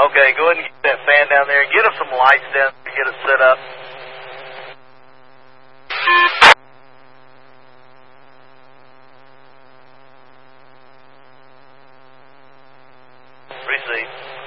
Okay, go ahead and get that fan down there. Get us some lights down there. Get it set up. Receive.